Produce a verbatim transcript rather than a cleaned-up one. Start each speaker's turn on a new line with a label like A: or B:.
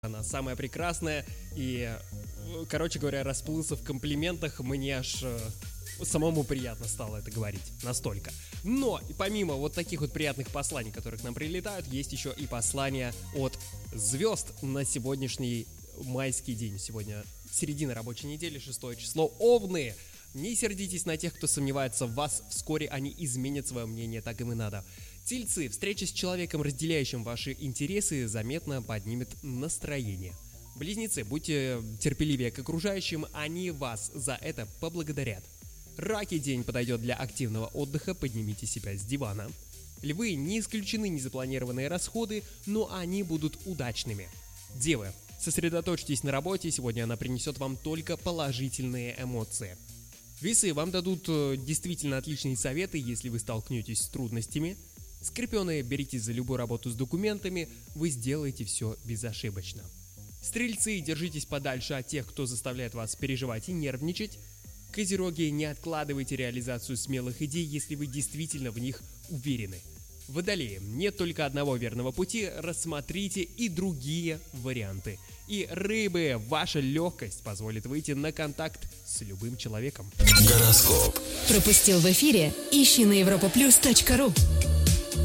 A: Она самая прекрасная и, короче говоря, расплылся в комплиментах. Мне аж э, самому приятно стало это говорить. Настолько. Но и помимо вот таких вот приятных посланий, которые к нам прилетают, есть еще и послания от звезд на сегодняшний майский день. Сегодня середина рабочей недели, шестое число. Овны! Не сердитесь на тех, кто сомневается в вас. Вскоре они изменят свое мнение, так им и надо. Тельцы, встреча с человеком, разделяющим ваши интересы, заметно поднимет настроение. Близнецы, будьте терпеливее к окружающим, они вас за это поблагодарят. Раки, день подойдет для активного отдыха, поднимите себя с дивана. Львы, не исключены незапланированные расходы, но они будут удачными. Девы, сосредоточьтесь на работе, сегодня она принесет вам только положительные эмоции. Весы, вам дадут э, действительно отличные советы, если вы столкнетесь с трудностями. Скорпионы, беритесь за любую работу с документами, вы сделаете все безошибочно. Стрельцы, держитесь подальше от тех, кто заставляет вас переживать и нервничать. Козероги, не откладывайте реализацию смелых идей, если вы действительно в них уверены. Водолеи, нет только одного верного пути, рассмотрите и другие варианты. И рыбы, ваша легкость позволит выйти на контакт с любым человеком.
B: Гороскоп.
C: Пропустил в эфире? Ищи на европа плюс точка ру.